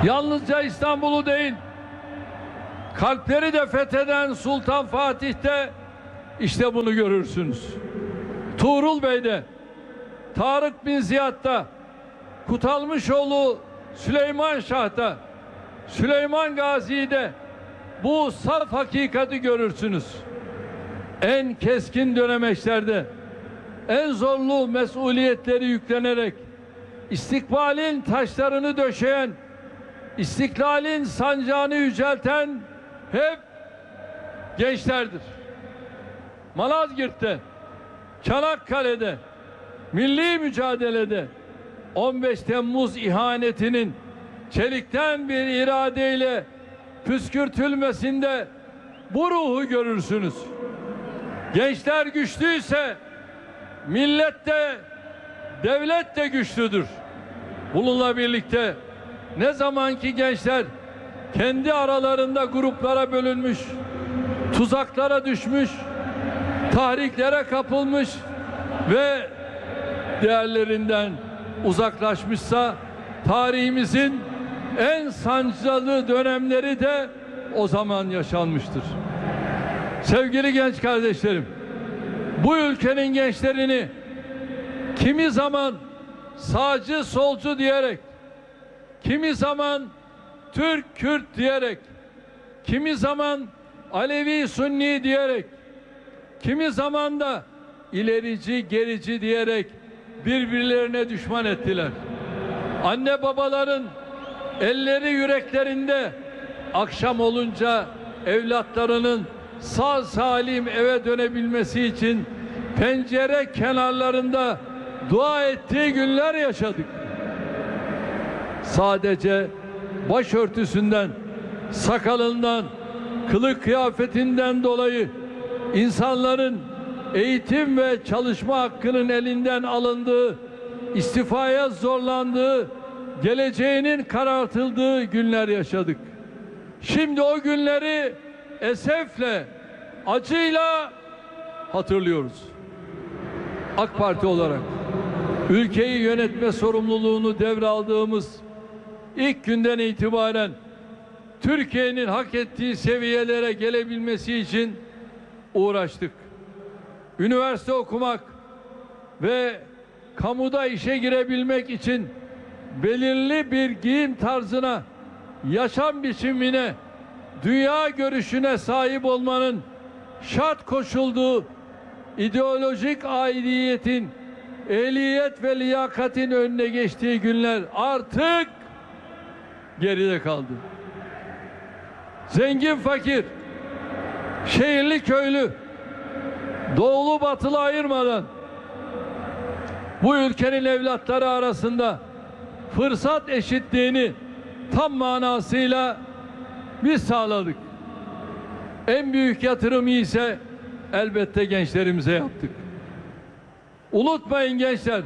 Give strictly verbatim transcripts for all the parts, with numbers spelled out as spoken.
Yalnızca İstanbul'u değil, kalpleri de fetheden Sultan Fatih'te işte bunu görürsünüz. Tuğrul Bey'de, Tarık bin Ziyad'da, Kutalmışoğlu Süleyman Şah'ta, Süleyman Gazi'de bu saf hakikati görürsünüz. En keskin dönemeçlerde, en zorlu mesuliyetleri yüklenerek istikbalin taşlarını döşeyen, İstiklalin sancağını yücelten hep gençlerdir. Malazgirt'te, Çanakkale'de, milli mücadelede on beş Temmuz ihanetinin çelikten bir iradeyle püskürtülmesinde bu ruhu görürsünüz. Gençler güçlüyse millet de devlet de güçlüdür. Bununla birlikte ne zamanki gençler kendi aralarında gruplara bölünmüş, tuzaklara düşmüş, tahriklere kapılmış ve değerlerinden uzaklaşmışsa, tarihimizin en sancılı dönemleri de o zaman yaşanmıştır. Sevgili genç kardeşlerim, bu ülkenin gençlerini kimi zaman sağcı solcu diyerek, kimi zaman Türk Kürt diyerek, kimi zaman Alevi Sünni diyerek, kimi zaman da ilerici gerici diyerek birbirlerine düşman ettiler. Anne babaların elleri yüreklerinde, akşam olunca evlatlarının sağ salim eve dönebilmesi için pencere kenarlarında dua ettiği günler yaşadık. Sadece başörtüsünden, sakalından, kılık kıyafetinden dolayı insanların eğitim ve çalışma hakkının elinden alındığı, istifaya zorlandığı, geleceğinin karartıldığı günler yaşadık. Şimdi o günleri esefle, acıyla hatırlıyoruz. AK Parti olarak ülkeyi yönetme sorumluluğunu devraldığımız ilk günden itibaren Türkiye'nin hak ettiği seviyelere gelebilmesi için uğraştık. Üniversite okumak ve kamuda işe girebilmek için belirli bir giyim tarzına, yaşam biçimine, dünya görüşüne sahip olmanın şart koşulduğu ideolojik aidiyetin, ehliyet ve liyakatin önüne geçtiği günler artık geride kaldı. Zengin fakir, şehirli köylü, doğulu batılı ayırmadan bu ülkenin evlatları arasında fırsat eşitliğini tam manasıyla biz sağladık. En büyük yatırımı ise elbette gençlerimize yaptık. Unutmayın gençler,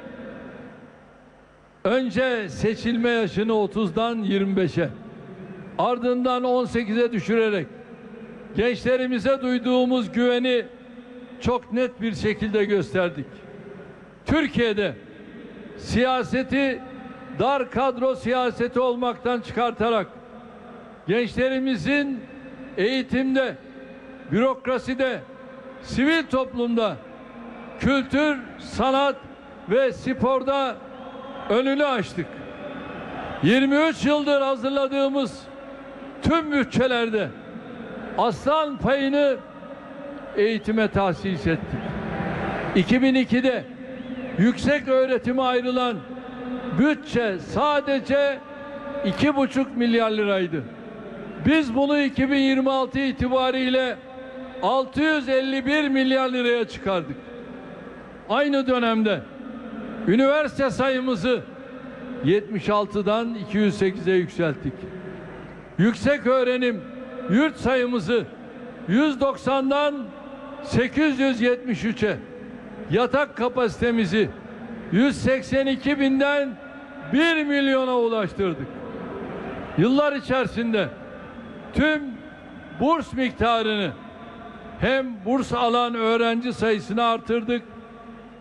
önce seçilme yaşını otuzdan yirmi beşe, ardından on sekize düşürerek gençlerimize duyduğumuz güveni çok net bir şekilde gösterdik. Türkiye'de siyaseti dar kadro siyaseti olmaktan çıkartarak gençlerimizin eğitimde, bürokraside, sivil toplumda, kültür, sanat ve sporda önünü açtık. yirmi üç yıldır hazırladığımız tüm bütçelerde aslan payını eğitime tahsis ettik. iki bin ikide yüksek öğretime ayrılan bütçe sadece iki buçuk milyar liraydı. Biz bunu iki bin yirmi altı itibariyle altı yüz elli bir milyar liraya çıkardık. Aynı dönemde üniversite sayımızı yetmiş altıdan iki yüz sekize yükselttik. Yüksek öğrenim yurt sayımızı yüz doksandan sekiz yüz yetmiş üçe, yatak kapasitemizi yüz seksen iki binden bir milyona ulaştırdık. Yıllar içerisinde tüm burs miktarını, hem burs alan öğrenci sayısını artırdık,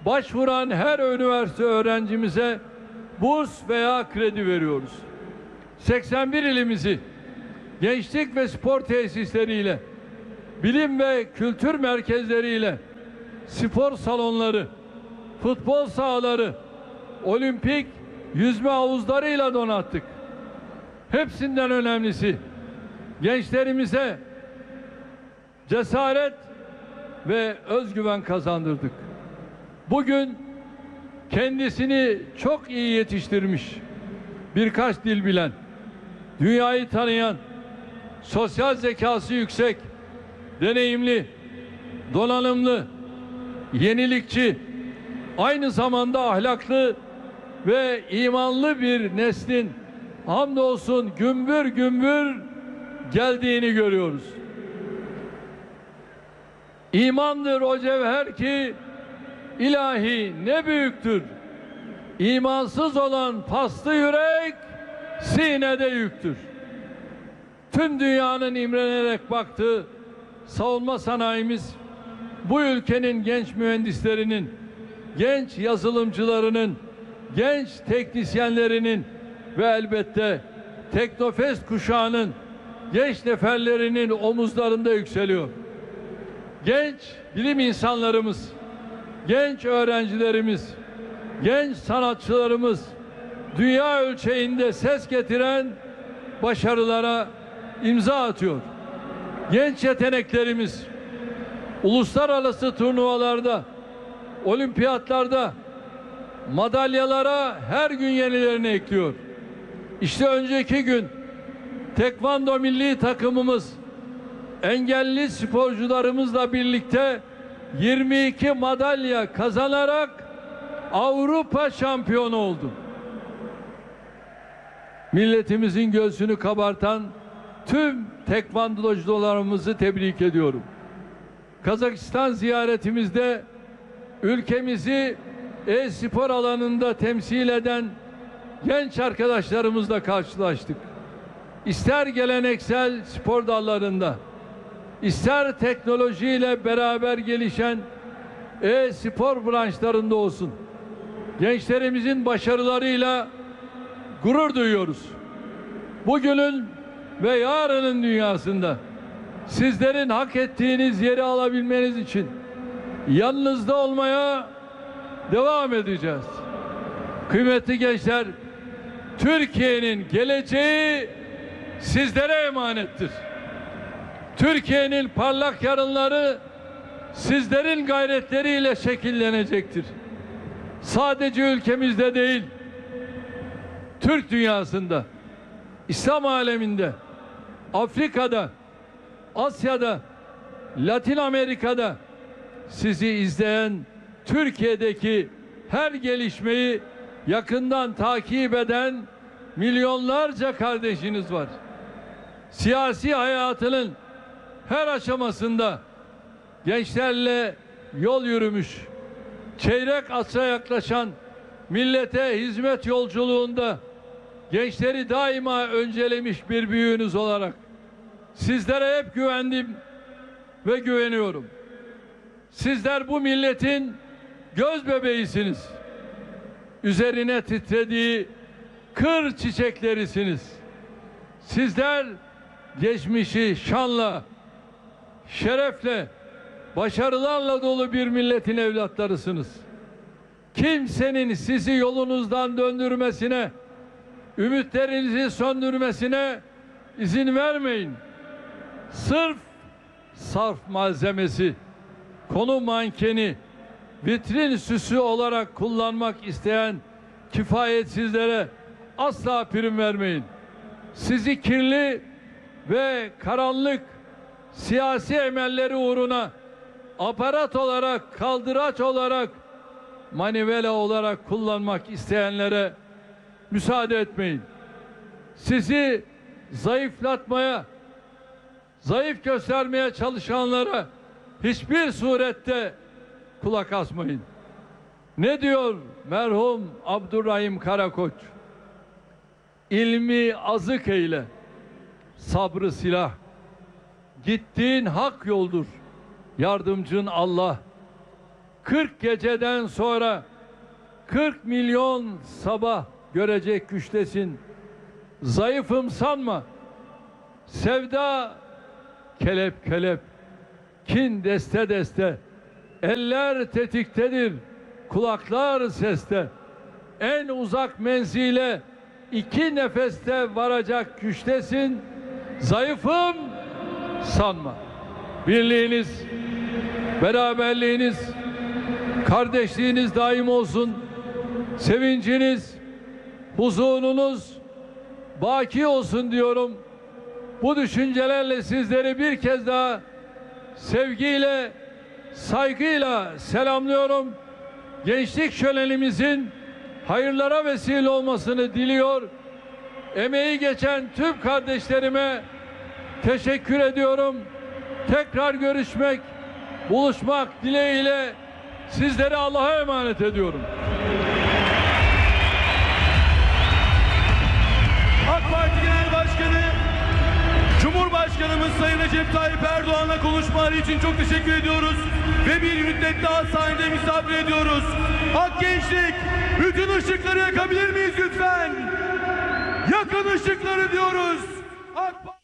başvuran her üniversite öğrencimize burs veya kredi veriyoruz. seksen bir ilimizi gençlik ve spor tesisleriyle, bilim ve kültür merkezleriyle, spor salonları, futbol sahaları, olimpik yüzme havuzlarıyla donattık. Hepsinden önemlisi, gençlerimize cesaret ve özgüven kazandırdık. Bugün kendisini çok iyi yetiştirmiş, birkaç dil bilen, dünyayı tanıyan, sosyal zekası yüksek, deneyimli, donanımlı, yenilikçi, aynı zamanda ahlaklı ve imanlı bir neslin hamdolsun gümbür gümbür geldiğini görüyoruz. İmandır o cevher ki ilahi ne büyüktür. İmansız olan paslı yürek sinede yüktür. Tüm dünyanın imrenerek baktığı savunma sanayimiz, bu ülkenin genç mühendislerinin, genç yazılımcılarının, genç teknisyenlerinin ve elbette Teknofest kuşağının genç neferlerinin omuzlarında yükseliyor. Genç bilim insanlarımız, genç öğrencilerimiz, genç sanatçılarımız dünya ölçeğinde ses getiren başarılara imza atıyor. Genç yeteneklerimiz uluslararası turnuvalarda, olimpiyatlarda madalyalara her gün yenilerini ekliyor. İşte önceki gün tekvando milli takımımız engelli sporcularımızla birlikte yirmi iki madalya kazanarak Avrupa şampiyonu oldu. Milletimizin göğsünü kabartan tüm tekvandocularımızı tebrik ediyorum. Kazakistan ziyaretimizde ülkemizi e-spor alanında temsil eden genç arkadaşlarımızla karşılaştık. İster geleneksel spor dallarında, ister teknolojiyle beraber gelişen e-spor branşlarında olsun, gençlerimizin başarılarıyla gurur duyuyoruz. Bugünün ve yarının dünyasında sizlerin hak ettiğiniz yeri alabilmeniz için yanınızda olmaya devam edeceğiz. Kıymetli gençler, Türkiye'nin geleceği sizlere emanettir. Türkiye'nin parlak yarınları sizlerin gayretleriyle şekillenecektir. Sadece ülkemizde değil, Türk dünyasında, İslam aleminde, Afrika'da, Asya'da, Latin Amerika'da sizi izleyen, Türkiye'deki her gelişmeyi yakından takip eden milyonlarca kardeşiniz var. Siyasi hayatının her aşamasında gençlerle yol yürümüş, çeyrek asra yaklaşan millete hizmet yolculuğunda gençleri daima öncelemiş bir büyüğünüz olarak sizlere hep güvendim ve güveniyorum. Sizler bu milletin göz bebeğisiniz. Üzerine titrediği kır çiçeklerisiniz. Sizler geçmişi şanla, şerefle, başarılarla dolu bir milletin evlatlarısınız. Kimsenin sizi yolunuzdan döndürmesine, ümitlerinizi söndürmesine izin vermeyin. Sırf sarf malzemesi, konu mankeni, vitrin süsü olarak kullanmak isteyen kifayetsizlere asla prim vermeyin. Sizi kirli ve karanlık siyasi emelleri uğruna aparat olarak, kaldıraç olarak, manivela olarak kullanmak isteyenlere müsaade etmeyin. Sizi zayıflatmaya, zayıf göstermeye çalışanlara hiçbir surette kulak asmayın. Ne diyor merhum Abdurrahim Karakoç? İlmi azık eyle, sabrı silah. Gittiğin hak yoldur, yardımcın Allah. Kırk geceden sonra kırk milyon sabah görecek güçtesin. zayıfım sanma. Sevda kelep kelep, kin deste deste, eller tetiktedir, kulaklar seste. En uzak menzile iki nefeste varacak güçtesin. Zayıfım sanma. Birliğiniz, beraberliğiniz, kardeşliğiniz daim olsun. Sevinciniz, huzurunuz baki olsun diyorum. Bu düşüncelerle sizleri bir kez daha sevgiyle, saygıyla selamlıyorum. Gençlik şölenimizin hayırlara vesile olmasını diliyor. Emeği geçen tüm kardeşlerime teşekkür ediyorum. Tekrar görüşmek, buluşmak dileğiyle sizleri Allah'a emanet ediyorum. AK Parti Genel Başkanı, Cumhurbaşkanımız Sayın Recep Tayyip Erdoğan'la konuşmaları için çok teşekkür ediyoruz. Ve bir müddet daha sahnede misafir ediyoruz. Ak Gençlik, bütün ışıkları yakabilir miyiz lütfen? Yakın ışıkları diyoruz. AK Parti...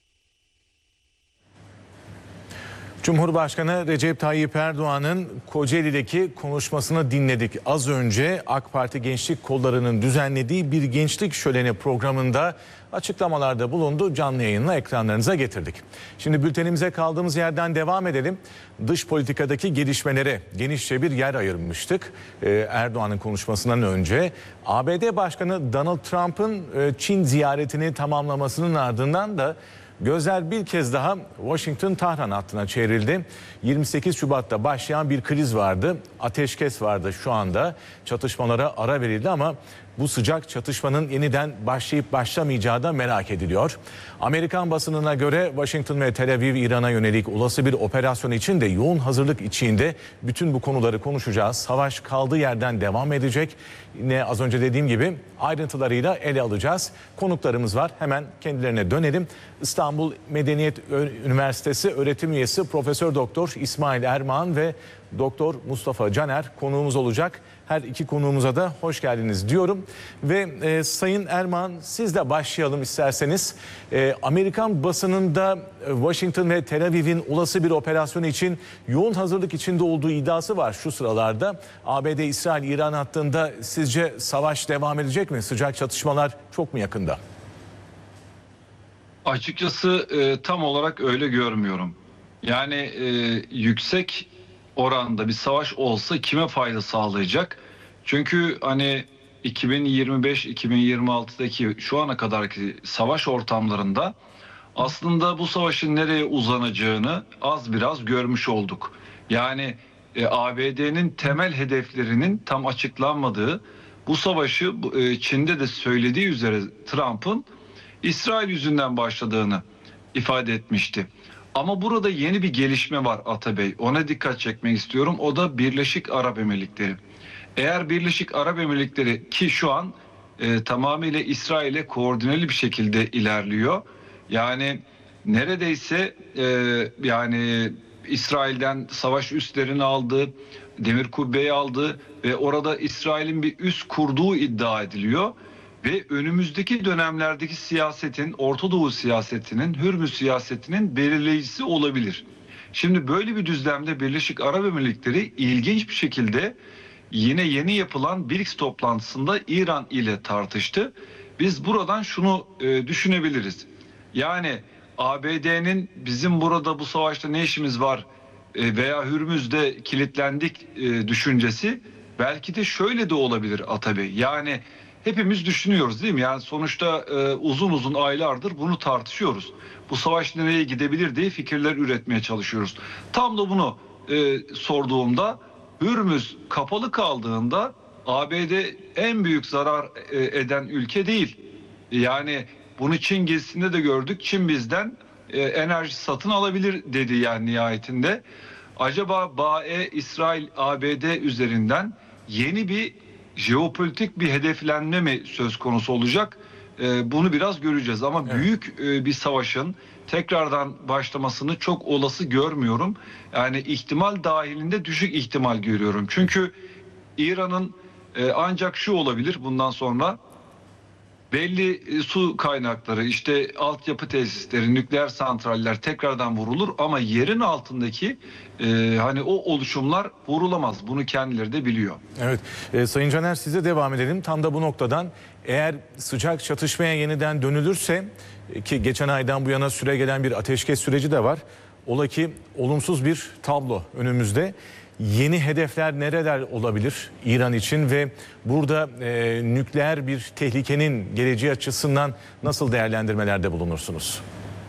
Cumhurbaşkanı Recep Tayyip Erdoğan'ın Kocaeli'deki konuşmasını dinledik. Az önce AK Parti Gençlik Kolları'nın düzenlediği bir gençlik şöleni programında açıklamalarda bulundu. Canlı yayınla ekranlarınıza getirdik. Şimdi bültenimize kaldığımız yerden devam edelim. Dış politikadaki gelişmelere genişçe bir yer ayırmıştık. Ee, Erdoğan'ın konuşmasından önce A B D Başkanı Donald Trump'ın Çin ziyaretini tamamlamasının ardından da gözler bir kez daha Washington-Tahran hattına çevrildi. yirmi sekiz Şubat'ta başlayan bir kriz vardı. Ateşkes vardı şu anda. Çatışmalara ara verildi ama bu sıcak çatışmanın yeniden başlayıp başlamayacağı da merak ediliyor. Amerikan basınına göre Washington ve Tel Aviv İran'a yönelik olası bir operasyon için de yoğun hazırlık içinde. Bütün bu konuları konuşacağız. Savaş kaldığı yerden devam edecek. Yine az önce dediğim gibi ayrıntılarıyla ele alacağız. Konuklarımız var. Hemen kendilerine dönelim. İstanbul Medeniyet Üniversitesi öğretim üyesi Profesör Doktor İsmail Ermağan ve Doktor Mustafa Caner konuğumuz olacak. Her iki konuğumuza da hoş geldiniz diyorum. Ve e, Sayın Ermağan, sizle başlayalım isterseniz. E, Amerikan basınında e, Washington ve Tel Aviv'in olası bir operasyon için yoğun hazırlık içinde olduğu iddiası var şu sıralarda. A B D İsrail-İran hattında sizce savaş devam edecek mi? Sıcak çatışmalar çok mu yakında? Açıkçası e, tam olarak öyle görmüyorum. Yani e, yüksek oranda bir savaş olsa kime fayda sağlayacak? Çünkü hani iki bin yirmi beş iki bin yirmi altıdaki şu ana kadarki savaş ortamlarında aslında bu savaşın nereye uzanacağını az biraz görmüş olduk. Yani e, A B D'nin temel hedeflerinin tam açıklanmadığı, bu savaşı e, Çin'de de söylediği üzere Trump'ın İsrail yüzünden başladığını ifade etmişti. Ama burada yeni bir gelişme var Atabey. Ona dikkat çekmek istiyorum. O da Birleşik Arap Emirlikleri. Eğer Birleşik Arap Emirlikleri ki şu an e, tamamıyla İsrail'e koordineli bir şekilde ilerliyor. Yani neredeyse e, yani İsrail'den savaş üslerini aldı, demir kubbeyi aldı ve orada İsrail'in bir üs kurduğu iddia ediliyor. Ve önümüzdeki dönemlerdeki siyasetin, Orta Doğu siyasetinin, Hürmüz siyasetinin belirleyicisi olabilir. Şimdi böyle bir düzlemde Birleşik Arap Emirlikleri ilginç bir şekilde yine yeni yapılan B R I C S toplantısında İran ile tartıştı. Biz buradan şunu e, düşünebiliriz. Yani A B D'nin bizim burada bu savaşta ne işimiz var e, veya Hürmüz'de kilitlendik e, düşüncesi belki de şöyle de olabilir Atabey. Yani hepimiz düşünüyoruz değil mi? Yani sonuçta e, uzun uzun aylardır bunu tartışıyoruz. Bu savaş nereye gidebilir diye fikirler üretmeye çalışıyoruz. Tam da bunu e, sorduğumda Hürmüz kapalı kaldığında A B D en büyük zarar e, eden ülke değil. Yani bunu Çin gezisinde de gördük. Çin bizden e, enerji satın alabilir dedi yani nihayetinde. Acaba B A E, İsrail, A B D üzerinden yeni bir jeopolitik bir hedeflenme mi söz konusu olacak? Ee, bunu biraz göreceğiz ama evet, büyük e, bir savaşın tekrardan başlamasını çok olası görmüyorum. Yani ihtimal dahilinde düşük ihtimal görüyorum. Çünkü İran'ın e, ancak şu olabilir bundan sonra, belli e, su kaynakları, işte altyapı tesisleri, nükleer santraller tekrardan vurulur ama yerin altındaki e, hani o oluşumlar vurulamaz. Bunu kendileri de biliyor. Evet, e, Sayın Caner, size devam edelim. Tam da bu noktadan eğer sıcak çatışmaya yeniden dönülürse, e, ki geçen aydan bu yana süre gelen bir ateşkes süreci de var. Ola ki olumsuz bir tablo önümüzde. Yeni hedefler nereler olabilir İran için ve burada e, nükleer bir tehlikenin geleceği açısından nasıl değerlendirmelerde bulunursunuz?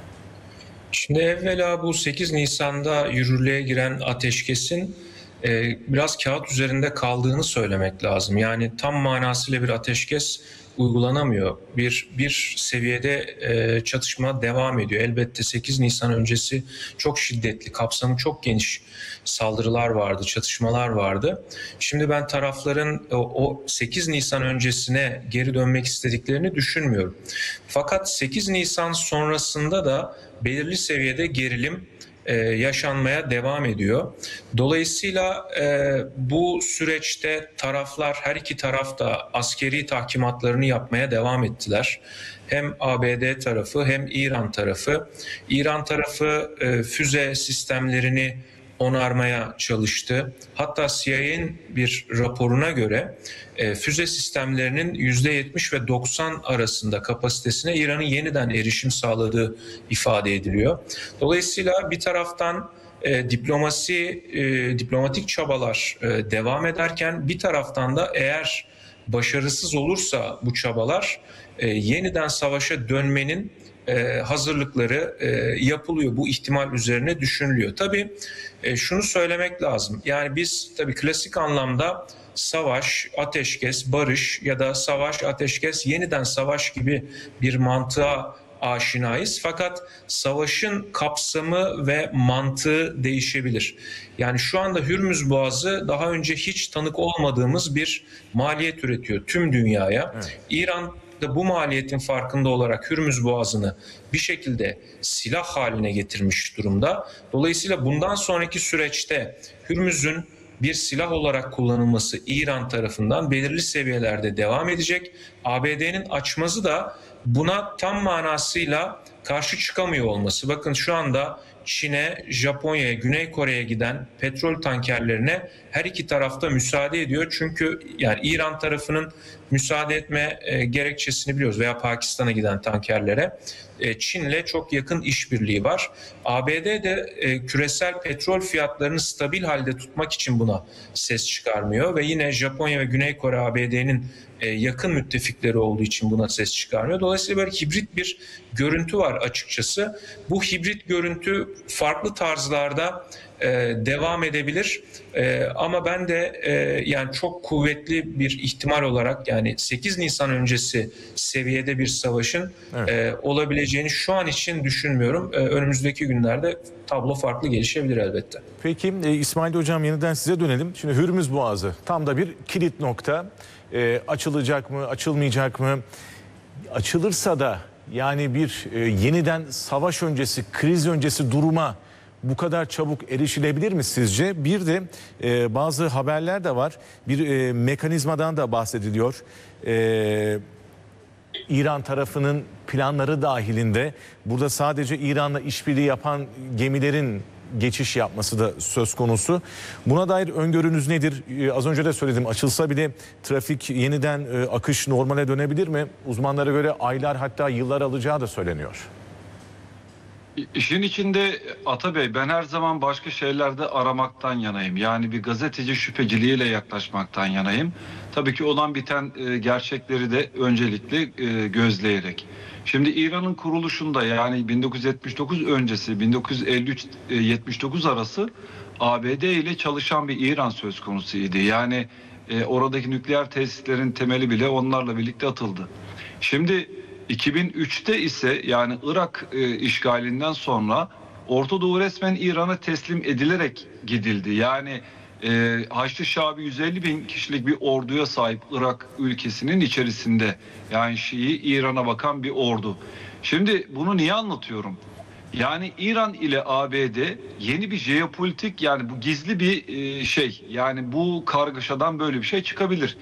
Şimdi evvela bu sekiz Nisan'da yürürlüğe giren ateşkesin e, biraz kağıt üzerinde kaldığını söylemek lazım. Yani tam manasıyla bir ateşkes uygulanamıyor. Bir bir seviyede e, çatışma devam ediyor. Elbette sekiz Nisan öncesi çok şiddetli, kapsamı çok geniş saldırılar vardı, çatışmalar vardı. Şimdi ben tarafların o, o sekiz Nisan öncesine geri dönmek istediklerini düşünmüyorum. Fakat sekiz Nisan sonrasında da belirli seviyede gerilim e, yaşanmaya devam ediyor. Dolayısıyla e, bu süreçte taraflar, her iki taraf da askeri tahkimatlarını yapmaya devam ettiler. Hem A B D tarafı hem İran tarafı. İran tarafı e, füze sistemlerini onarmaya çalıştı. Hatta C I A'nin bir raporuna göre e, füze sistemlerinin yüzde yetmiş ve doksan arasında kapasitesine İran'ın yeniden erişim sağladığı ifade ediliyor. Dolayısıyla bir taraftan e, diplomasi, e, diplomatik çabalar e, devam ederken bir taraftan da eğer başarısız olursa bu çabalar e, yeniden savaşa dönmenin e, hazırlıkları e, yapılıyor. Bu ihtimal üzerine düşünülüyor. Tabii e, şunu söylemek lazım. Yani biz tabii klasik anlamda savaş, ateşkes, barış ya da savaş, ateşkes, yeniden savaş gibi bir mantığa aşinayız. Fakat savaşın kapsamı ve mantığı değişebilir. Yani şu anda Hürmüz Boğazı daha önce hiç tanık olmadığımız bir maliyet üretiyor tüm dünyaya. Evet. İran da bu maliyetin farkında olarak Hürmüz Boğazı'nı bir şekilde silah haline getirmiş durumda. Dolayısıyla bundan sonraki süreçte Hürmüz'ün bir silah olarak kullanılması İran tarafından belirli seviyelerde devam edecek. A B D'nin açmazı da buna tam manasıyla karşı çıkamıyor olması. Bakın şu anda Çin'e, Japonya'ya, Güney Kore'ye giden petrol tankerlerine her iki tarafta müsaade ediyor. Çünkü yani İran tarafının müsaade etme e, gerekçesini biliyoruz veya Pakistan'a giden tankerlere. E, Çin'le çok yakın işbirliği var. A B D de e, küresel petrol fiyatlarını stabil halde tutmak için buna ses çıkarmıyor ve yine Japonya ve Güney Kore A B D'nin e, yakın müttefikleri olduğu için buna ses çıkarmıyor. Dolayısıyla böyle hibrit bir görüntü var açıkçası. Bu hibrit görüntü farklı tarzlarda e, devam edebilir. E, ama ben de e, yani çok kuvvetli bir ihtimal olarak yani sekiz Nisan öncesi seviyede bir savaşın evet. e, olabileceğini şu an için düşünmüyorum. E, önümüzdeki günlerde tablo farklı gelişebilir elbette. Peki e, İsmail Hocam, yeniden size dönelim. Şimdi Hürmüz Boğazı tam da bir kilit nokta. E, açılacak mı, açılmayacak mı? Açılırsa da yani bir e, yeniden savaş öncesi, kriz öncesi duruma bu kadar çabuk erişilebilir mi sizce? Bir de e, bazı haberler de var. Bir e, mekanizmadan da bahsediliyor. E, İran tarafının planları dahilinde burada sadece İran'la işbirliği yapan gemilerin geçiş yapması da söz konusu. Buna dair öngörünüz nedir? Ee, az önce de söyledim, açılsa bile trafik yeniden e, akış normale dönebilir mi? Uzmanlara göre aylar, hatta yıllar alacağı da söyleniyor. İşin içinde Atabey, ben her zaman başka şeylerde aramaktan yanayım. Yani bir gazeteci şüpheciliğiyle yaklaşmaktan yanayım. Tabii ki olan biten e, gerçekleri de öncelikle e, gözleyerek. Şimdi İran'ın kuruluşunda yani bin dokuz yüz yetmiş dokuz öncesi bin dokuz yüz elli üç yetmiş dokuz arası A B D ile çalışan bir İran söz konusuydu. Yani e, oradaki nükleer tesislerin temeli bile onlarla birlikte atıldı. Şimdi iki bin üçte ise yani Irak e, işgalinden sonra Orta Doğu resmen İran'a teslim edilerek gidildi. Yani e, Haçlı Şabi yüz elli bin kişilik bir orduya sahip Irak ülkesinin içerisinde, yani Şii İran'a bakan bir ordu. Şimdi bunu niye anlatıyorum? Yani İran ile A B D yeni bir jeopolitik, yani bu gizli bir e, şey, yani bu kargaşadan böyle bir şey çıkabilir.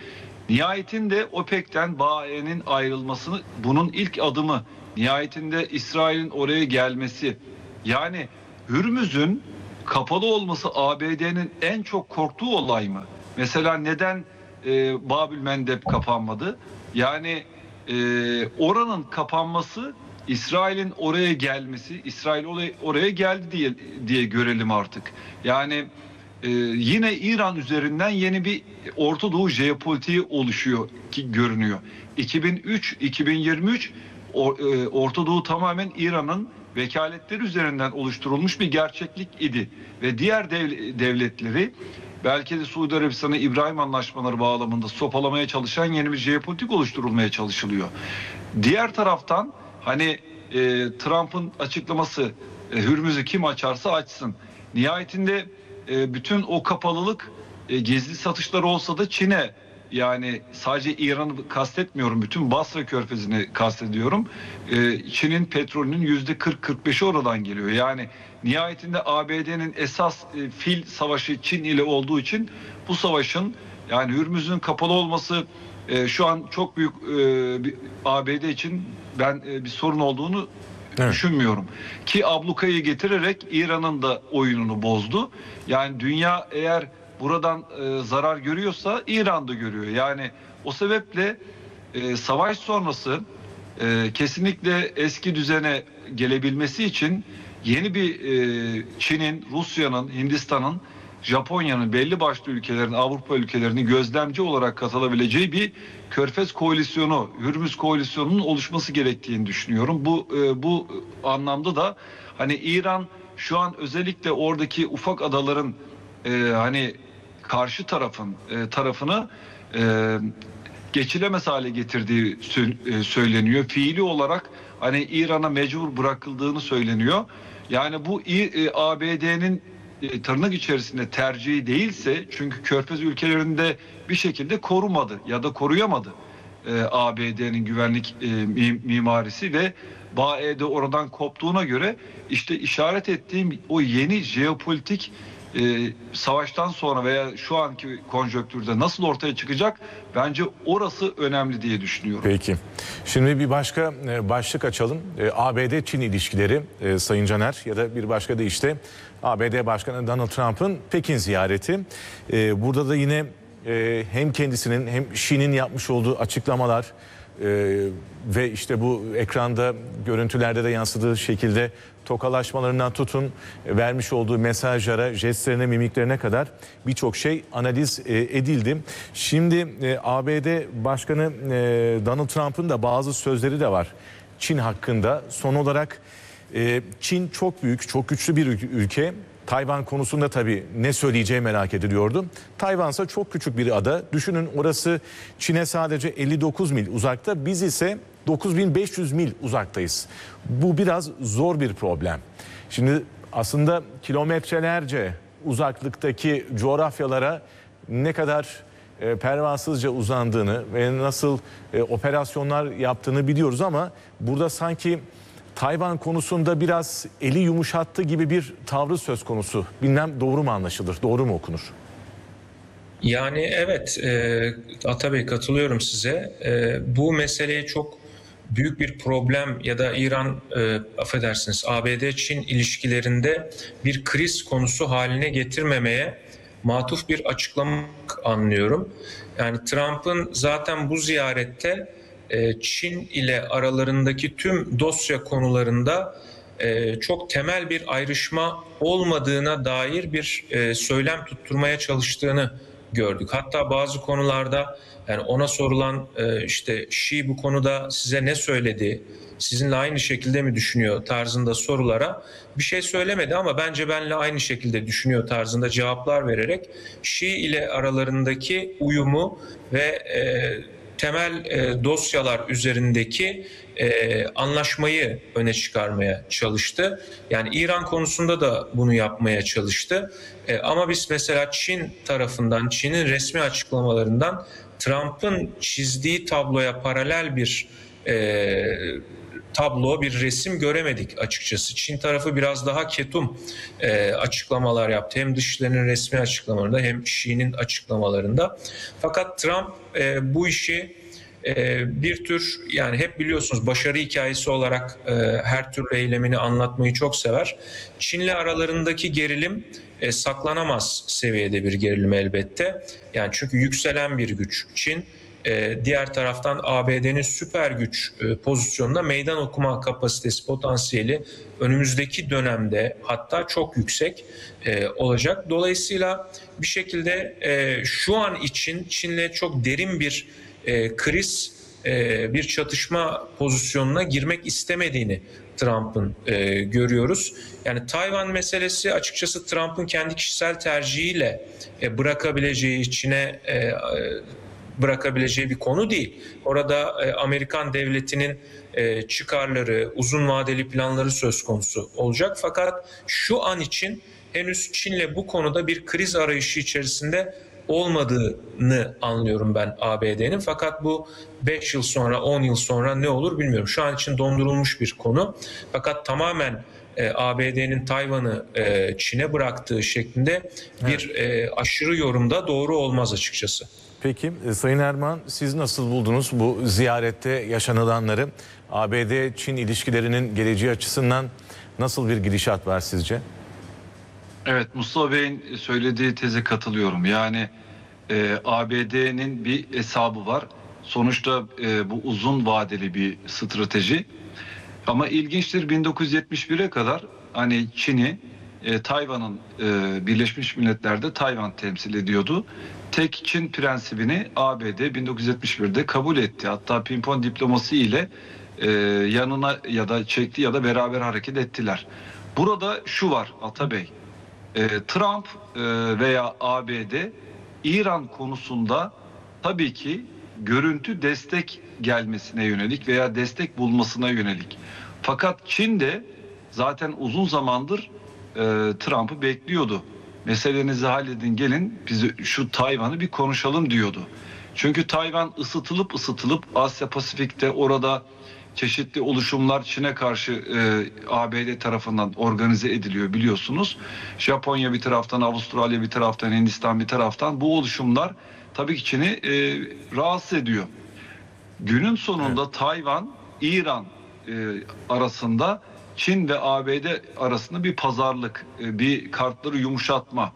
Nihayetinde OPEC'ten B A E'nin ayrılmasını, bunun ilk adımı, nihayetinde İsrail'in oraya gelmesi. Yani Hürmüz'ün kapalı olması A B D'nin en çok korktuğu olay mı? Mesela neden e, Babül Mendeb kapanmadı? Yani e, oranın kapanması, İsrail'in oraya gelmesi, İsrail oraya, oraya geldi diye, diye görelim artık. Yani e, yine İran üzerinden yeni bir Orta Doğu jeopolitiği oluşuyor ki görünüyor. iki bin üç iki bin yirmi üç o, e, Orta Doğu tamamen İran'ın vekaletleri üzerinden oluşturulmuş bir gerçeklik idi. Ve diğer dev, devletleri belki de Suudi Arabistan'ı İbrahim Anlaşmaları bağlamında sopalamaya çalışan yeni bir jeopolitik oluşturulmaya çalışılıyor. Diğer taraftan hani e, Trump'ın açıklaması, e, Hürmüz'ü kim açarsa açsın. Nihayetinde e, bütün o kapalılık e, gizli satışlar olsa da Çin'e, yani sadece İran'ı kastetmiyorum, bütün Basra Körfezi'ni kastediyorum. E, Çin'in petrolünün yüzde kırk kırk beşi oradan geliyor. Yani nihayetinde A B D'nin esas e, fil savaşı Çin ile olduğu için bu savaşın, yani Hürmüz'ün kapalı olması e, şu an çok büyük e, bir A B D için ben e, bir sorun olduğunu evet. düşünmüyorum. Ki ablukayı getirerek İran'ın da oyununu bozdu. Yani dünya eğer buradan e, zarar görüyorsa İran da görüyor. Yani o sebeple e, savaş sonrası e, kesinlikle eski düzene gelebilmesi için yeni bir e, Çin'in, Rusya'nın, Hindistan'ın, Japonya'nın, belli başlı ülkelerin, Avrupa ülkelerinin gözlemci olarak katılabileceği bir Körfez koalisyonu, Hürmüz koalisyonunun oluşması gerektiğini düşünüyorum. Bu e, bu anlamda da hani İran şu an özellikle oradaki ufak adaların e, hani karşı tarafın e, tarafını e, geçilemez hale getirdiği sö- e, söyleniyor. Fiili olarak hani İran'a mecbur bırakıldığını söyleniyor. Yani bu e, A B D'nin e, tırnak içerisinde tercihi değilse, çünkü Körfez ülkelerinde bir şekilde korumadı ya da koruyamadı e, A B D'nin güvenlik e, mimarisi ve B A E'de oradan koptuğuna göre işte işaret ettiğim o yeni jeopolitik e, savaştan sonra veya şu anki konjonktürde nasıl ortaya çıkacak, bence orası önemli diye düşünüyorum. Peki. Şimdi bir başka e, başlık açalım. E, A B D-Çin ilişkileri e, Sayın Caner, ya da bir başka da işte A B D Başkanı Donald Trump'ın Pekin ziyareti. E, burada da yine e, hem kendisinin hem Xi'nin yapmış olduğu açıklamalar e, ve işte bu ekranda görüntülerde de yansıdığı şekilde tokalaşmalarından tutun vermiş olduğu mesajlara, jestlerine, mimiklerine kadar birçok şey analiz e, edildi. Şimdi e, A B D Başkanı e, Donald Trump'ın da bazı sözleri de var Çin hakkında. Son olarak e, Çin çok büyük, çok güçlü bir ülke. Tayvan konusunda tabii ne söyleyeceği merak ediliyordu. Tayvan ise çok küçük bir ada. Düşünün, orası Çin'e sadece elli dokuz mil uzakta. Biz ise dokuz bin beş yüz mil uzaktayız. Bu biraz zor bir problem. Şimdi aslında kilometrelerce uzaklıktaki coğrafyalara ne kadar e, pervasızca uzandığını ve nasıl e, operasyonlar yaptığını biliyoruz ama burada sanki Tayvan konusunda biraz eli yumuşattı gibi bir tavrı söz konusu. Bilmem doğru mu anlaşılır, doğru mu okunur? Yani evet, e, Atabey, katılıyorum size. E, bu meseleye çok büyük bir problem ya da İran, e, affedersiniz A B D-Çin ilişkilerinde bir kriz konusu haline getirmemeye matuf bir açıklama anlıyorum. Yani Trump'ın zaten bu ziyarette Çin ile aralarındaki tüm dosya konularında çok temel bir ayrışma olmadığına dair bir söylem tutturmaya çalıştığını gördük. Hatta bazı konularda yani ona sorulan işte Xi bu konuda size ne söyledi, sizinle aynı şekilde mi düşünüyor tarzında sorulara bir şey söylemedi ama bence benimle aynı şekilde düşünüyor tarzında cevaplar vererek Xi ile aralarındaki uyumu ve e, temel e, dosyalar üzerindeki e, anlaşmayı öne çıkarmaya çalıştı. Yani İran konusunda da bunu yapmaya çalıştı. E, ama biz mesela Çin tarafından, Çin'in resmi açıklamalarından Trump'ın çizdiği tabloya paralel bir e, tablo, bir resim göremedik açıkçası. Çin tarafı biraz daha ketum e, açıklamalar yaptı. Hem dışişlerinin resmi açıklamalarında hem Xi'nin açıklamalarında. Fakat Trump e, bu işi e, bir tür, yani hep biliyorsunuz başarı hikayesi olarak e, her türlü eylemini anlatmayı çok sever. Çin'le aralarındaki gerilim e, saklanamaz seviyede bir gerilim elbette. Yani çünkü yükselen bir güç Çin. Diğer taraftan A B D'nin süper güç pozisyonunda meydan okuma kapasitesi, potansiyeli önümüzdeki dönemde hatta çok yüksek olacak. Dolayısıyla bir şekilde şu an için Çin'le çok derin bir kriz, bir çatışma pozisyonuna girmek istemediğini Trump'ın görüyoruz. Yani Tayvan meselesi açıkçası Trump'ın kendi kişisel tercihiyle bırakabileceği, Çin'e bırakabileceği bir konu değil. Orada Amerikan devletinin çıkarları, uzun vadeli planları söz konusu olacak. Fakat şu an için henüz Çin'le bu konuda bir kriz arayışı içerisinde olmadığını anlıyorum ben A B D'nin. Fakat bu beş yıl sonra, on yıl sonra ne olur bilmiyorum. Şu an için dondurulmuş bir konu. Fakat tamamen A B D'nin Tayvan'ı Çin'e bıraktığı şeklinde bir evet. aşırı yorumda doğru olmaz açıkçası. Peki Sayın Erman, siz nasıl buldunuz bu ziyarette yaşanılanları? A B D-Çin ilişkilerinin geleceği açısından nasıl bir gidişat var sizce? Evet, Mustafa Bey'in söylediği teze katılıyorum. Yani e, A B D'nin bir hesabı var. Sonuçta e, bu uzun vadeli bir strateji. Ama ilginçtir, bin dokuz yüz yetmiş bire kadar hani Çin'i e, Tayvan'ın e, Birleşmiş Milletler'de Tayvan temsil ediyordu. Tek Çin prensibini A B D bin dokuz yüz yetmiş birde kabul etti. Hatta pimpon diplomasi ile e, yanına ya da çekti ya da beraber hareket ettiler. Burada şu var Atabey, e, Trump e, veya A B D İran konusunda tabii ki görüntü destek gelmesine yönelik veya destek bulmasına yönelik. Fakat Çin de zaten uzun zamandır e, Trump'ı bekliyordu. Meselenizi halledin, gelin biz şu Tayvan'ı bir konuşalım diyordu. Çünkü Tayvan ısıtılıp ısıtılıp Asya Pasifik'te orada çeşitli oluşumlar Çin'e karşı e, A B D tarafından organize ediliyor biliyorsunuz. Japonya bir taraftan, Avustralya bir taraftan, Hindistan bir taraftan, bu oluşumlar tabii ki Çin'i e, rahatsız ediyor. Günün sonunda evet. Tayvan, İran e, arasında Çin ve A B D arasında bir pazarlık, bir kartları yumuşatma.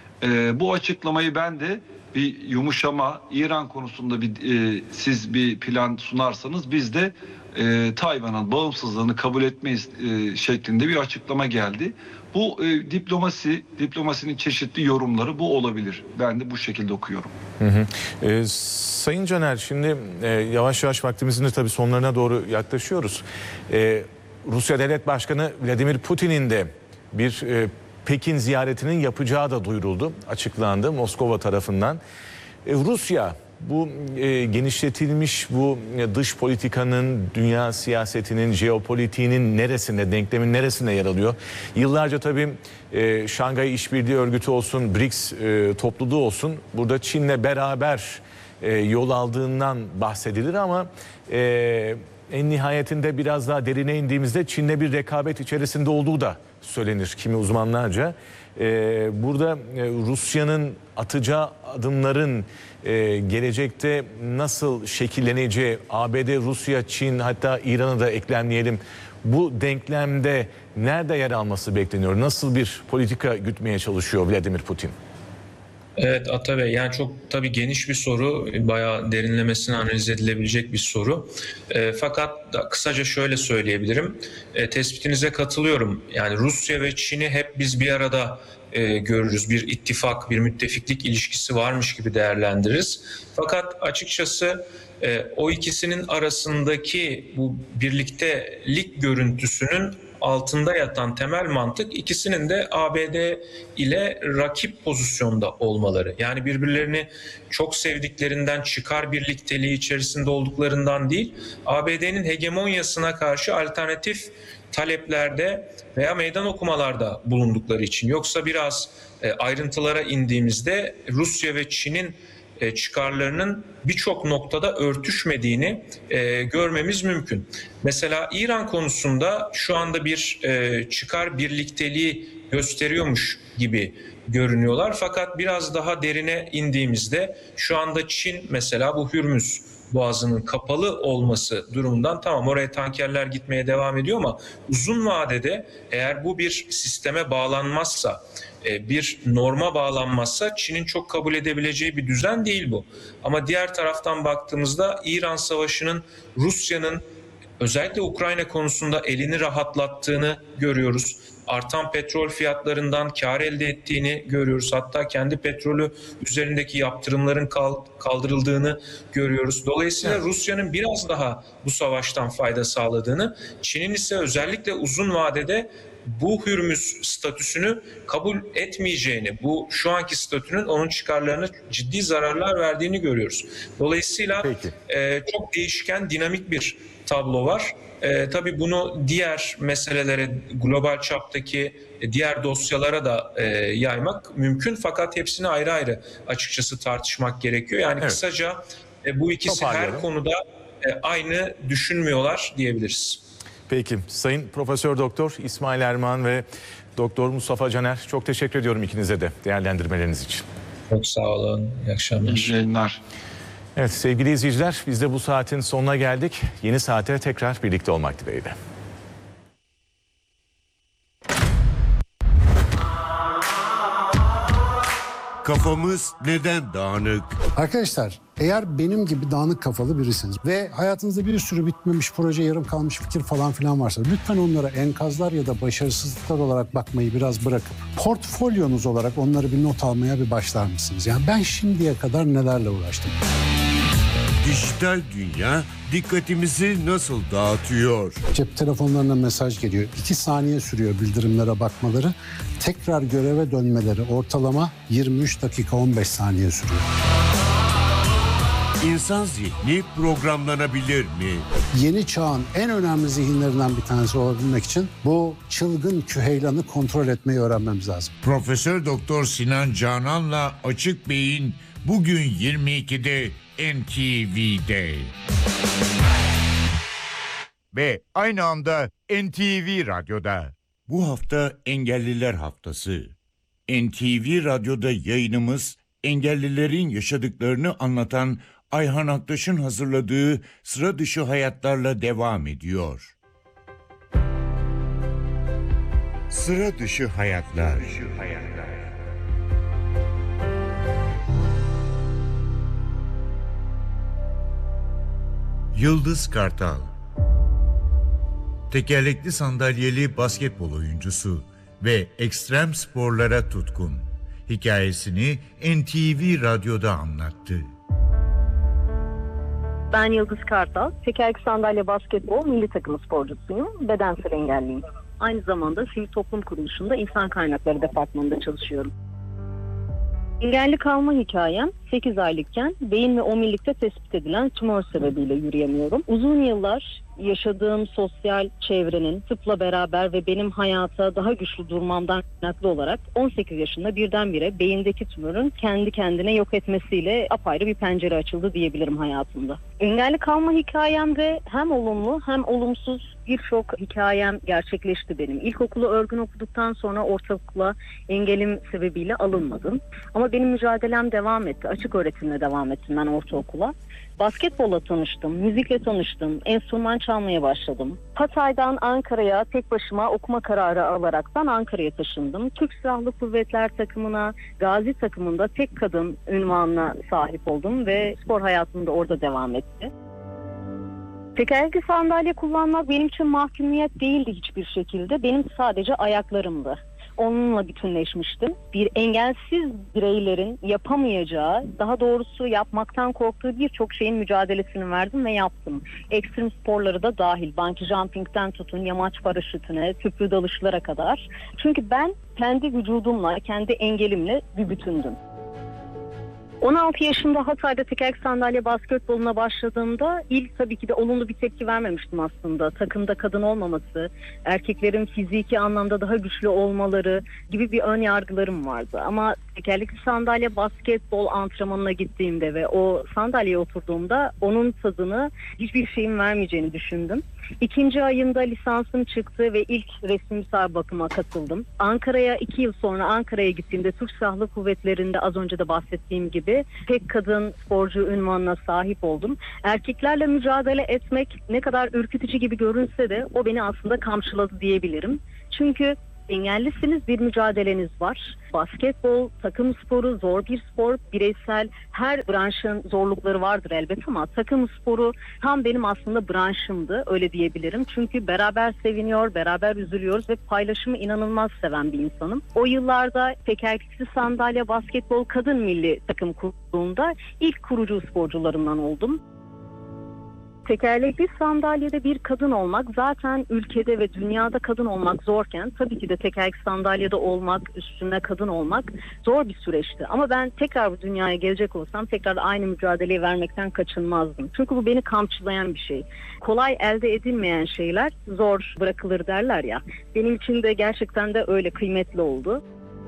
E, bu açıklamayı ben de bir yumuşama, İran konusunda bir e, siz bir plan sunarsanız biz de e, Tayvan'ın bağımsızlığını kabul etmeyiz e, şeklinde bir açıklama geldi. Bu e, diplomasi, diplomasinin çeşitli yorumları bu olabilir. Ben de bu şekilde okuyorum. Hı hı. E, Sayın Caner, şimdi e, yavaş yavaş vaktimizin de tabii sonlarına doğru yaklaşıyoruz. E, Rusya Devlet Başkanı Vladimir Putin'in de bir e, Pekin ziyaretinin yapacağı da duyuruldu, açıklandı Moskova tarafından. E, Rusya bu e, genişletilmiş bu e, dış politikanın, dünya siyasetinin, jeopolitiğinin neresinde, denklemin neresinde yer alıyor? Yıllarca tabii e, Şangay İşbirliği Örgütü olsun, B R I C S e, topluluğu olsun, burada Çin'le beraber e, yol aldığından bahsedilir ama e, en nihayetinde biraz daha derine indiğimizde Çin'le bir rekabet içerisinde olduğu da söylenir kimi uzmanlarca. Ee, burada e, Rusya'nın atacağı adımların e, gelecekte nasıl şekilleneceği, A B D, Rusya, Çin, hatta İran'ı da eklemleyelim. Bu denklemde nerede yer alması bekleniyor? Nasıl bir politika gütmeye çalışıyor Vladimir Putin? Evet Atabey, yani çok tabii geniş bir soru, bayağı derinlemesine analiz edilebilecek bir soru. E, fakat da kısaca şöyle söyleyebilirim, e, tespitinize katılıyorum. Yani Rusya ve Çin'i hep biz bir arada e, görürüz, bir ittifak, bir müttefiklik ilişkisi varmış gibi değerlendiririz. Fakat açıkçası e, o ikisinin arasındaki bu birliktelik görüntüsünün altında yatan temel mantık ikisinin de A B D ile rakip pozisyonda olmaları. Yani birbirlerini çok sevdiklerinden, çıkar birlikteliği içerisinde olduklarından değil, A B D'nin hegemonyasına karşı alternatif taleplerde veya meydan okumalarda bulundukları için. Yoksa biraz ayrıntılara indiğimizde Rusya ve Çin'in e, çıkarlarının birçok noktada örtüşmediğini e, görmemiz mümkün. Mesela İran konusunda şu anda bir e, çıkar birlikteliği gösteriyormuş gibi görünüyorlar. Fakat biraz daha derine indiğimizde şu anda Çin mesela bu Hürmüz Boğazı'nın kapalı olması durumundan tamam oraya tankerler gitmeye devam ediyor ama uzun vadede eğer bu bir sisteme bağlanmazsa, bir norma bağlanmazsa Çin'in çok kabul edebileceği bir düzen değil bu. Ama diğer taraftan baktığımızda İran Savaşı'nın Rusya'nın özellikle Ukrayna konusunda elini rahatlattığını görüyoruz. Artan petrol fiyatlarından kar elde ettiğini görüyoruz. Hatta kendi petrolü üzerindeki yaptırımların kaldırıldığını görüyoruz. Dolayısıyla evet. Rusya'nın biraz daha bu savaştan fayda sağladığını, Çin'in ise özellikle uzun vadede bu Hürmüz statüsünü kabul etmeyeceğini, bu şu anki statünün onun çıkarlarına ciddi zararlar verdiğini görüyoruz. Dolayısıyla e, çok değişken, dinamik bir tablo var. E, tabii bunu diğer meselelere, global çaptaki diğer dosyalara da e, yaymak mümkün. Fakat hepsini ayrı ayrı açıkçası tartışmak gerekiyor. Yani evet. Kısaca e, bu ikisi her konuda e, aynı düşünmüyorlar diyebiliriz. Peki. Sayın Profesör Doktor İsmail Erman ve Doktor Mustafa Caner, çok teşekkür ediyorum ikinize de değerlendirmeleriniz için. Çok sağ olun. İyi akşamlar. İyi yayınlar. Evet sevgili izleyiciler, biz de bu saatin sonuna geldik. Yeni saate tekrar birlikte olmak dileğiyle. Kafamız neden dağınık? Arkadaşlar, eğer benim gibi dağınık kafalı birisiniz ve hayatınızda bir sürü bitmemiş proje, yarım kalmış fikir falan filan varsa lütfen onlara enkazlar ya da başarısızlıklar olarak bakmayı biraz bırakıp portfolyonuz olarak onları bir not almaya bir başlar mısınız? Yani ben şimdiye kadar nelerle uğraştım? Dijital dünya dikkatimizi nasıl dağıtıyor? Cep telefonlarına mesaj geliyor. İki saniye sürüyor bildirimlere bakmaları. Tekrar göreve dönmeleri ortalama yirmi üç dakika on beş saniye sürüyor. İnsan zihni programlanabilir mi? Yeni çağın en önemli zihinlerinden bir tanesi olabilmek için bu çılgın küheylanı kontrol etmeyi öğrenmemiz lazım. Profesör Doktor Sinan Canan'la Açık Beyin bugün yirmi ikide N T V'de. Ve aynı anda N T V Radyo'da. Bu hafta Engelliler Haftası. N T V Radyo'da yayınımız engellilerin yaşadıklarını anlatan Ayhan Aktaş'ın hazırladığı Sıra Dışı Hayatlarla devam ediyor. Sıra Dışı Hayatlar. Yıldız Kartal, tekerlekli sandalyeli basketbol oyuncusu ve ekstrem sporlara tutkun. Hikayesini N T V Radyo'da anlattı. Ben Yıldız Kartal, tekerlekli sandalye basketbol milli takımı sporcusuyum, bedensel engelliyim. Aynı zamanda Sivil Toplum Kuruluşu'nda insan kaynakları departmanında çalışıyorum. Engelli kalma hikayem sekiz aylıkken beyin ve omurilikte tespit edilen tümör sebebiyle yürüyemiyorum. Uzun yıllar yaşadığım sosyal çevrenin tıpla beraber ve benim hayata daha güçlü durmamdan kaynaklı olarak on sekiz yaşında birdenbire beyindeki tümörün kendi kendine yok etmesiyle apayrı bir pencere açıldı diyebilirim hayatımda. Engelli kalma hikayemde hem olumlu hem olumsuz birçok hikayem gerçekleşti benim. İlkokulu örgün okuduktan sonra ortaokula engelim sebebiyle alınmadım. Ama benim mücadelem devam etti. Açık öğretimle devam ettim ben ortaokula. Basketbolla tanıştım, müzikle tanıştım, enstrüman çalmaya başladım. Hatay'dan Ankara'ya tek başıma okuma kararı alaraktan Ankara'ya taşındım. Türk Silahlı Kuvvetler takımına, Gazi takımında tek kadın unvanına sahip oldum ve spor hayatım da orada devam etti. Tekerlekli sandalye kullanmak benim için mahkumiyet değildi hiçbir şekilde. Benim sadece ayaklarımdı. Onunla bütünleşmiştim. Bir engelsiz bireylerin yapamayacağı, daha doğrusu yapmaktan korktuğu birçok şeyin mücadelesini verdim ve yaptım. Ekstrem sporları da dahil, bungee jumping'den tutun, yamaç paraşütüne, tüplü dalışlara kadar. Çünkü ben kendi vücudumla, kendi engelimle bir bütündüm. on altı yaşında Hatay'da tekerlekli sandalye basketboluna başladığımda ilk tabii ki de olumlu bir tepki vermemiştim aslında. Takımda kadın olmaması, erkeklerin fiziki anlamda daha güçlü olmaları gibi bir ön yargılarım vardı. Ama tekerlekli sandalye basketbol antrenmanına gittiğimde ve o sandalyeye oturduğumda onun tadını hiçbir şeyin vermeyeceğini düşündüm. İkinci ayında lisansım çıktı ve ilk resmi müsabakama katıldım. Ankara'ya iki yıl sonra Ankara'ya gittiğimde Türk Silahlı Kuvvetleri'nde az önce de bahsettiğim gibi tek kadın sporcu unvanına sahip oldum. Erkeklerle mücadele etmek ne kadar ürkütücü gibi görünse de o beni aslında kamçıladı diyebilirim. Çünkü engellisiniz, bir mücadeleniz var. Basketbol, takım sporu, zor bir spor, bireysel her branşın zorlukları vardır elbet ama takım sporu tam benim aslında branşımdı, öyle diyebilirim. Çünkü beraber seviniyor, beraber üzülüyoruz ve paylaşımı inanılmaz seven bir insanım. O yıllarda tekerlekli sandalye basketbol kadın milli takım kurduğunda ilk kurucu sporcularından oldum. Tekerlekli sandalyede bir kadın olmak zaten ülkede ve dünyada kadın olmak zorken tabii ki de tekerlekli sandalyede olmak, üstüne kadın olmak zor bir süreçti. Ama ben tekrar bu dünyaya gelecek olsam tekrar aynı mücadeleyi vermekten kaçınmazdım. Çünkü bu beni kamçılayan bir şey. Kolay elde edilmeyen şeyler zor bırakılır derler ya. Benim için de gerçekten de öyle kıymetli oldu.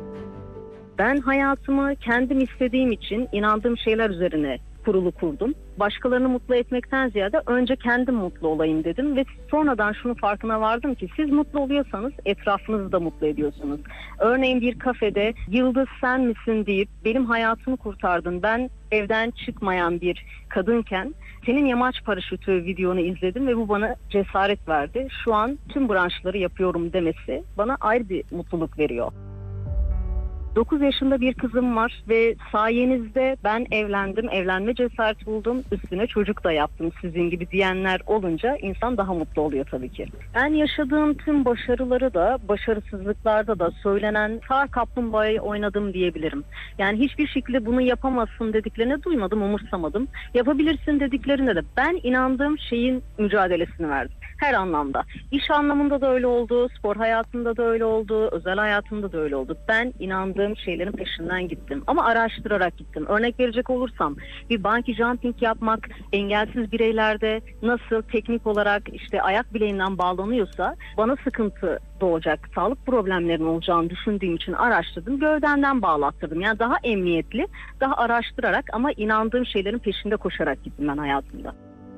Ben hayatımı kendim istediğim için inandığım şeyler üzerine kurulu kurdum. Başkalarını mutlu etmekten ziyade önce kendim mutlu olayım dedim ve sonradan şunu farkına vardım ki siz mutlu oluyorsanız etrafınızı da mutlu ediyorsunuz. Örneğin bir kafede Yıldız sen misin deyip benim hayatımı kurtardın, ben evden çıkmayan bir kadınken senin yamaç paraşütü videonu izledim ve bu bana cesaret verdi. Şu an tüm branşları yapıyorum demesi bana ayrı bir mutluluk veriyor. dokuz yaşında bir kızım var ve sayenizde ben evlendim, evlenme cesareti buldum, üstüne çocuk da yaptım sizin gibi diyenler olunca insan daha mutlu oluyor tabii ki. Ben yaşadığım tüm başarıları da, başarısızlıklarda da söylenen sağ kaplumbağayı oynadım diyebilirim. Yani hiçbir şekilde bunu yapamazsın dediklerini duymadım, umursamadım. Yapabilirsin dediklerine de ben inandığım şeyin mücadelesini verdim. Her anlamda. İş anlamında da öyle oldu, spor hayatında da öyle oldu, özel hayatımda da öyle oldu. Ben inandığım şeylerin peşinden gittim. Ama araştırarak gittim. Örnek verecek olursam bir bungee jumping yapmak engelsiz bireylerde nasıl teknik olarak işte ayak bileğinden bağlanıyorsa bana sıkıntı doğacak, sağlık problemlerinin olacağını düşündüğüm için araştırdım. Gövdemden bağlattırdım. Yani daha emniyetli, daha araştırarak ama inandığım şeylerin peşinde koşarak gittim ben hayatımda.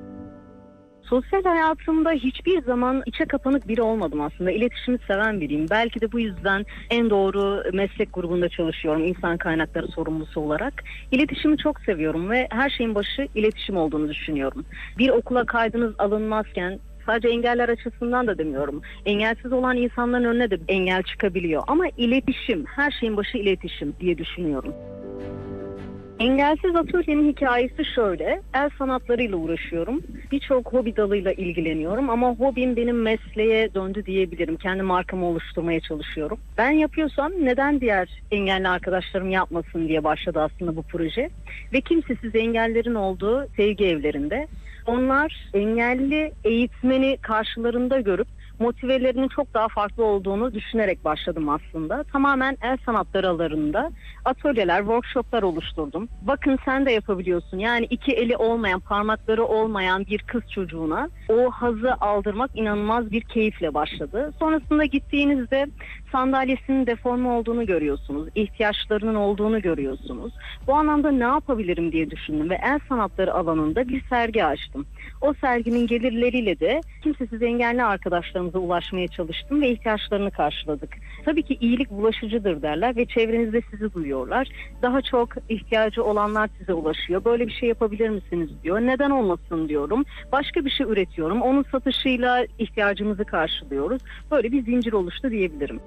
Sosyal hayatımda hiçbir zaman içe kapanık biri olmadım aslında. İletişimi seven biriyim. Belki de bu yüzden en doğru meslek grubunda çalışıyorum insan kaynakları sorumlusu olarak. İletişimi çok seviyorum ve her şeyin başı iletişim olduğunu düşünüyorum. Bir okula kaydınız alınmazken sadece engeller açısından da demiyorum. Engelsiz olan insanların önüne de engel çıkabiliyor. Ama iletişim, her şeyin başı iletişim diye düşünüyorum. Engelsiz atölyenin hikayesi şöyle, el sanatlarıyla uğraşıyorum. Birçok hobi dalıyla ilgileniyorum ama hobim benim mesleğe döndü diyebilirim. Kendi markamı oluşturmaya çalışıyorum. Ben yapıyorsam neden diğer engelli arkadaşlarım yapmasın diye başladı aslında bu proje. Ve kimsesiz engellerin olduğu sevgi evlerinde. Onlar engelli eğitmeni karşılarında görüp motivelerinin çok daha farklı olduğunu düşünerek başladım aslında. Tamamen el sanatları alanında atölyeler, workshoplar oluşturdum. Bakın sen de yapabiliyorsun. Yani iki eli olmayan, parmakları olmayan bir kız çocuğuna o hazı aldırmak inanılmaz bir keyifle başladı. Sonrasında gittiğinizde sandalyesinin deforme olduğunu görüyorsunuz. İhtiyaçlarının olduğunu görüyorsunuz. Bu anlamda ne yapabilirim diye düşündüm ve el sanatları alanında bir sergi açtım. O serginin gelirleriyle de kimsesiz engelli arkadaşlarımıza ulaşmaya çalıştım ve ihtiyaçlarını karşıladık. Tabii ki iyilik bulaşıcıdır derler ve çevrenizde sizi duyuyorlar. Daha çok ihtiyacı olanlar size ulaşıyor. Böyle bir şey yapabilir misiniz diyor. Neden olmasın diyorum. Başka bir şey üretiyorum. Onun satışıyla ihtiyacımızı karşılıyoruz. Böyle bir zincir oluştu diyebilirim.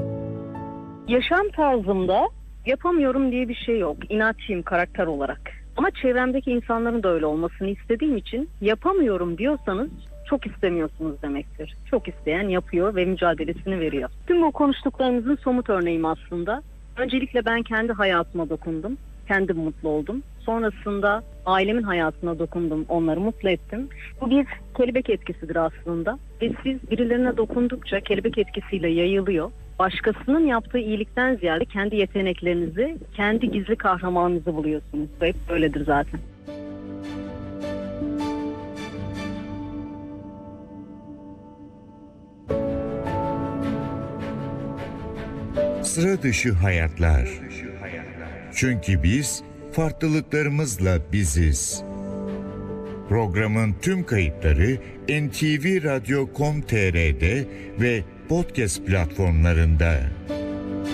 Yaşam tarzımda yapamıyorum diye bir şey yok. İnatçıyım karakter olarak. Ama çevremdeki insanların da öyle olmasını istediğim için yapamıyorum diyorsanız çok istemiyorsunuz demektir. Çok isteyen yapıyor ve mücadelesini veriyor. Tüm bu konuştuklarımızın somut örneğim aslında. Öncelikle ben kendi hayatıma dokundum. Kendim mutlu oldum. Sonrasında ailemin hayatına dokundum. Onları mutlu ettim. Bu bir kelebek etkisidir aslında. Ve siz birilerine dokundukça kelebek etkisiyle yayılıyor. başkasının yaptığı iyilikten ziyade kendi yeteneklerinizi, kendi gizli kahramanınızı buluyorsunuz. Bu hep böyledir zaten. Sıra dışı hayatlar. Çünkü biz farklılıklarımızla biziz. Programın tüm kayıtları en ti vi radyo nokta com nokta tr ve podcast platformlarında.